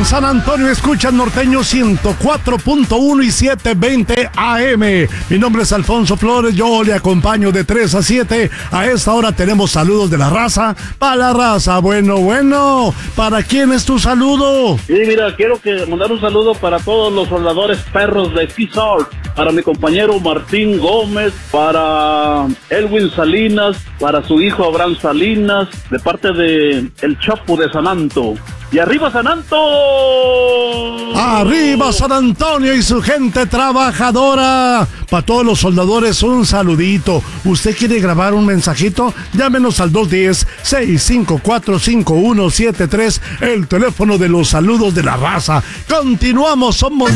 En San Antonio escuchan Norteño 104.1 y 720 AM. Mi nombre es Alfonso Flores, yo le acompaño de 3 a 7. A esta hora tenemos saludos de la raza. Para la raza, bueno. ¿Para quién es tu saludo? Sí, mira, quiero mandar un saludo para todos los soldadores perros de Kizar, para mi compañero Martín Gómez, para Elwin Salinas, para su hijo Abraham Salinas, de parte de El Chapo de San Anto. ¡Y arriba San Anto! ¡Arriba San Antonio y su gente trabajadora! Para todos los soldadores, un saludito. ¿Usted quiere grabar un mensajito? Llámenos al 210-654-5173, el teléfono de los saludos de la raza. Continuamos, somos...